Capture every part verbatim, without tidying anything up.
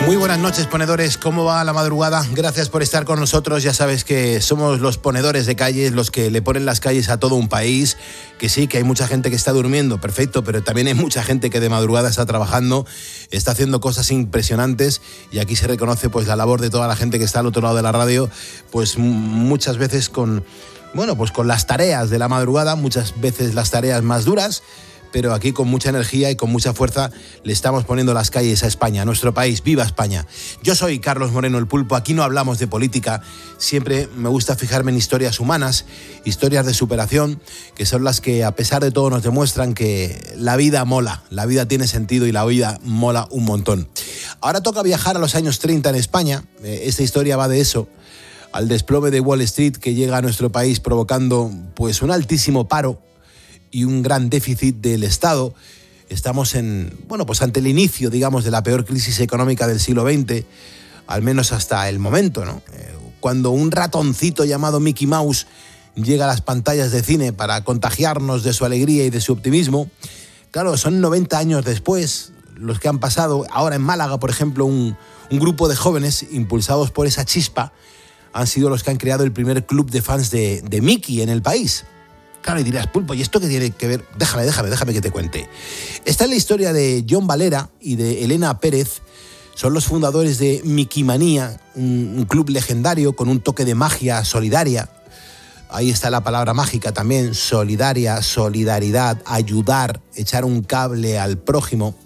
Muy buenas noches, ponedores. ¿Cómo va la madrugada? Gracias por estar con nosotros. Ya sabes que somos los ponedores de calles, los que le ponen las calles a todo un país. Que sí, que hay mucha gente que está durmiendo, perfecto, pero también hay mucha gente que de madrugada está trabajando, está haciendo cosas impresionantes, y aquí se reconoce pues la labor de toda la gente que está al otro lado de la radio, pues muchas veces con, bueno, pues con las tareas de la madrugada, muchas veces las tareas más duras, pero aquí con mucha energía y con mucha fuerza le estamos poniendo las calles a España, a nuestro país. ¡Viva España! Yo soy Carlos Moreno el Pulpo, aquí no hablamos de política, siempre me gusta fijarme en historias humanas, historias de superación, que son las que a pesar de todo nos demuestran que la vida mola, la vida tiene sentido y la vida mola un montón. Ahora toca viajar a los años treinta en España, esta historia va de eso, al desplome de Wall Street que llega a nuestro país provocando pues un altísimo paro y un gran déficit del Estado. Estamos en, bueno, pues ante el inicio, digamos, de la peor crisis económica del siglo veinte, al menos hasta el momento, ¿no? Eh, cuando un ratoncito llamado Mickey Mouse llega a las pantallas de cine para contagiarnos de su alegría y de su optimismo. Claro, son noventa años después los que han pasado. Ahora en Málaga, por ejemplo, un, un grupo de jóvenes impulsados por esa chispa han sido los que han creado el primer club de fans de, de Mickey en el país. Claro, y dirás, Pulpo, ¿y esto qué tiene que ver? Déjame, déjame, déjame que te cuente. Esta es la historia de John Valera y de Elena Pérez. Son los fundadores de Mickey Manía, un, un club legendario con un toque de magia solidaria. Ahí está la palabra mágica también, solidaria, solidaridad, ayudar, echar un cable al prójimo.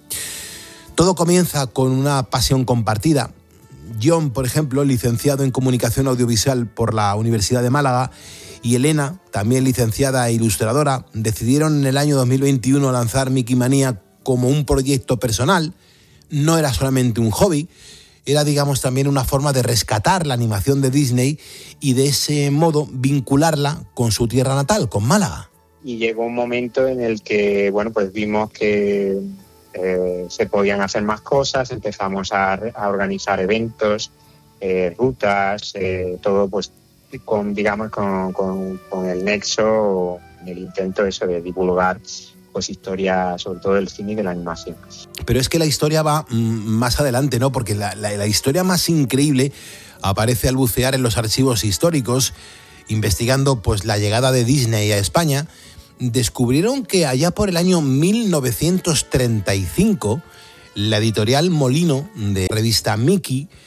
Todo comienza con una pasión compartida. John, por ejemplo, licenciado en Comunicación Audiovisual por la Universidad de Málaga, y Elena, también licenciada e ilustradora, decidieron en el año dos mil veintiuno lanzar Mickey Manía como un proyecto personal. No era solamente un hobby, era, digamos, también una forma de rescatar la animación de Disney y de ese modo vincularla con su tierra natal, con Málaga. Y llegó un momento en el que, bueno, pues vimos que eh, se podían hacer más cosas, empezamos a, a organizar eventos, eh, rutas, eh, todo pues con, digamos, con, con, con el nexo, el intento eso de divulgar pues historias, sobre todo del cine y de la animación. Pero es que la historia va más adelante, ¿no? Porque la, la, la historia más increíble aparece al bucear en los archivos históricos, investigando pues la llegada de Disney a España. Descubrieron que allá por el año mil novecientos treinta y cinco, la editorial Molino de revista Mickey